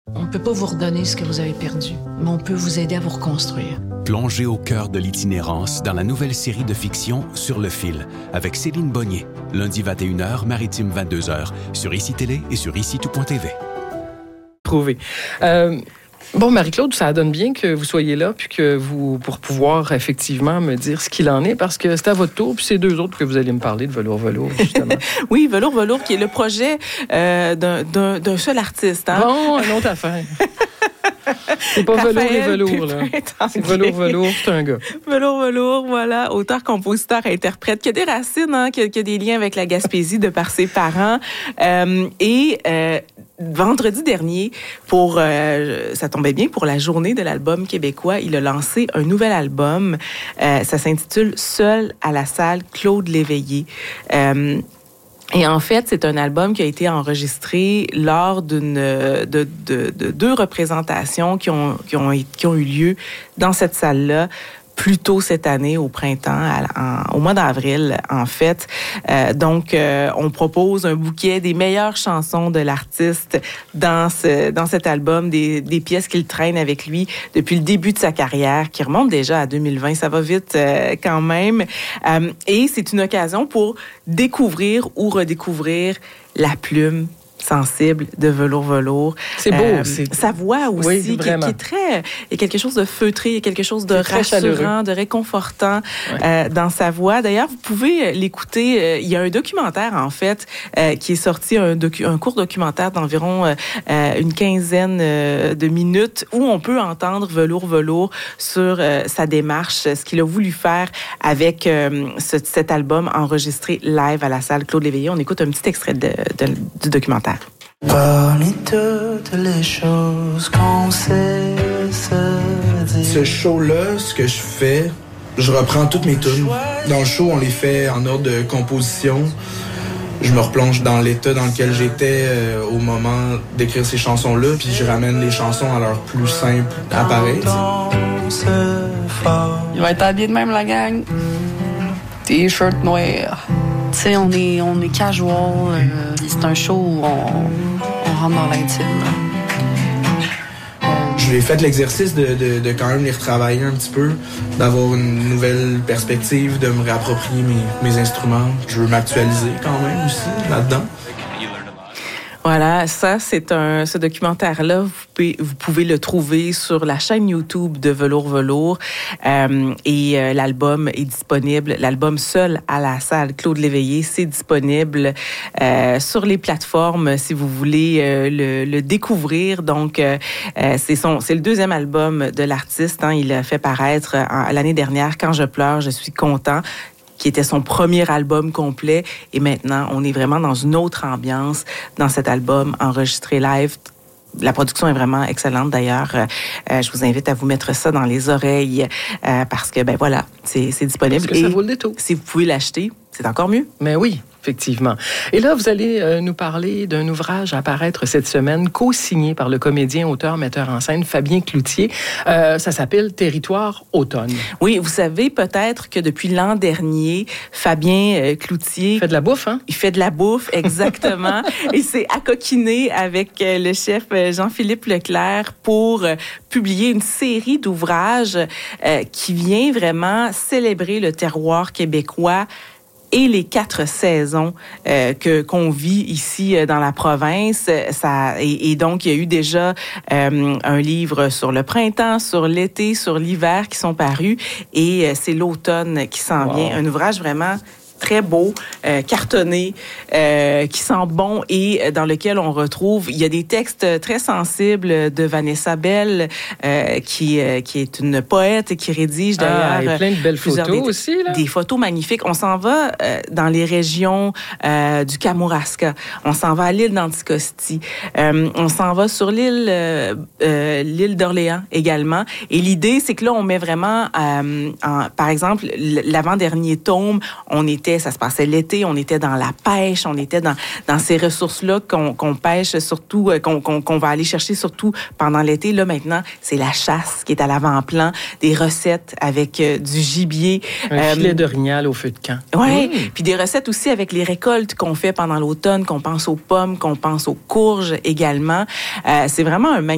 On ne peut pas vous redonner ce que vous avez perdu, mais on peut vous aider à vous reconstruire. Plongez au cœur de l'itinérance dans la nouvelle série de fiction Sur le fil, avec Céline Bonnier, lundi 21h, maritime 22h, sur ICI Télé et sur ICI-tout.tv. Trouvé. Bon, Marie-Claude, ça donne bien que vous soyez là, puis que vous, pour pouvoir effectivement me dire ce qu'il en est, parce que c'est à votre tour, puis c'est deux autres que vous allez me parler de Velours Velours, justement. Oui, Velours Velours, qui est le projet d'un seul artiste. Hein? Bon, une autre affaire. C'est pas Raphaël Velours et Velours, là. C'est Velours Velours, c'est un gars. Velours Velours, voilà, auteur, compositeur, interprète, qui a des racines, hein, qui a des liens avec la Gaspésie de par ses parents. Vendredi dernier, ça tombait bien, pour la journée de l'album québécois, il a lancé un nouvel album. Ça s'intitule « Seul à la salle Claude Léveillé ». Et en fait, c'est un album qui a été enregistré lors de deux représentations qui ont eu lieu dans cette salle-là plus tôt cette année, au printemps, au mois d'avril, en fait. Donc, on propose un bouquet des meilleures chansons de l'artiste dans cet album, des pièces qu'il traîne avec lui depuis le début de sa carrière, qui remonte déjà à 2020. Ça va vite quand même. Et c'est une occasion pour découvrir ou redécouvrir la plume sensible de Velours Velours. C'est beau. Sa voix aussi, oui, qui est très... Il y a quelque chose de feutré, il y a quelque chose de rassurant, de réconfortant dans sa voix. D'ailleurs, vous pouvez l'écouter. Il y a un documentaire, en fait, qui est sorti, un court documentaire d'environ une quinzaine de minutes, où on peut entendre Velours Velours sur sa démarche, ce qu'il a voulu faire avec cet album enregistré live à la salle Claude Léveillé. On écoute un petit extrait du documentaire. Parmi toutes les choses qu'on sait se dire. Ce show-là, ce que je fais, je reprends toutes mes tunes. Dans le show, on les fait en ordre de composition. Je me replonge dans l'état dans lequel j'étais au moment d'écrire ces chansons-là, puis je ramène les chansons à leur plus simple appareil. Il va être habillé de même, la gang. T-shirt noir. Tu sais, on est casual. C'est un show où on rentre dans l'intime. Je lui ai fait l'exercice de quand même les retravailler un petit peu, d'avoir une nouvelle perspective, de me réapproprier mes instruments. Je veux m'actualiser quand même aussi là-dedans. Voilà, ça, ce documentaire-là, vous pouvez le trouver sur la chaîne YouTube de Velours Velours. Et l'album est disponible. L'album Seul à la salle Claude Léveillé, c'est disponible sur les plateformes si vous voulez le découvrir. Donc, c'est le deuxième album de l'artiste. Hein. Il a fait paraître l'année dernière Quand je pleure, je suis content, qui était son premier album complet. Et maintenant, on est vraiment dans une autre ambiance dans cet album enregistré live. La production est vraiment excellente, d'ailleurs. Je vous invite à vous mettre ça dans les oreilles parce que, ben voilà, c'est disponible. Parce que ça vaut le détour. Si vous pouvez l'acheter, c'est encore mieux. Mais oui, effectivement. Et là, vous allez nous parler d'un ouvrage à paraître cette semaine, co-signé par le comédien, auteur, metteur en scène Fabien Cloutier. Ça s'appelle Territoire automne. Oui, vous savez peut-être que depuis l'an dernier, Fabien Cloutier... Il fait de la bouffe, hein? Il fait de la bouffe, exactement. Et s'est accoquiné avec le chef Jean-Philippe Leclerc pour publier une série d'ouvrages qui vient vraiment célébrer le terroir québécois et les 4 saisons qu'on vit ici dans la province. Et donc, il y a eu déjà un livre sur le printemps, sur l'été, sur l'hiver qui sont parus. Et c'est l'automne qui s'en vient. Un ouvrage vraiment très beau, cartonné, qui sent bon et dans lequel on retrouve... Il y a des textes très sensibles de Vanessa Bell, qui est une poète et qui rédige d'ailleurs... et plein de belles photos aussi, là. Des photos magnifiques. On s'en va dans les régions du Kamouraska. On s'en va à l'île d'Anticosti. On s'en va sur l'île d'Orléans également. Et l'idée, c'est que là, on met vraiment... par exemple, l'avant-dernier tome, ça se passait l'été, on était dans la pêche, on était dans ces ressources-là qu'on pêche surtout, qu'on va aller chercher surtout pendant l'été. Là, maintenant, c'est la chasse qui est à l'avant-plan, des recettes avec du gibier. Un filet d'orignal au feu de camp. Oui, puis des recettes aussi avec les récoltes qu'on fait pendant l'automne, qu'on pense aux pommes, qu'on pense aux courges également. C'est vraiment un